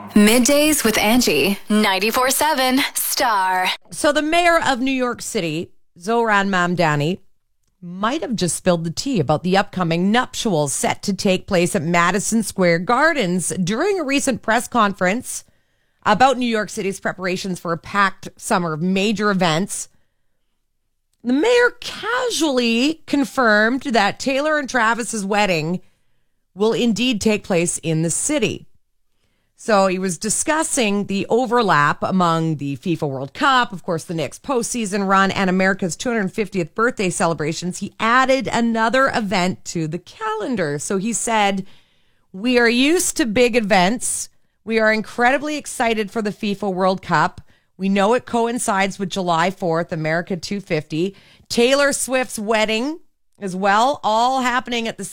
Middays with Angie, 94.7 Star. So the mayor of New York City, Zohran Mamdani, might have just spilled the tea about the upcoming nuptials set to take place at Madison Square Gardens during a recent press conference about New York City's preparations for a packed summer of major events. The mayor casually confirmed that Taylor and Travis's wedding will indeed take place in the city. So he was discussing the overlap among the FIFA World Cup, of course, the Knicks postseason run, and America's 250th birthday celebrations. He added another event to the calendar. So he said, "We are used to big events. We are incredibly excited for the FIFA World Cup. We know it coincides with July 4th, America 250. Taylor Swift's wedding as well, all happening at the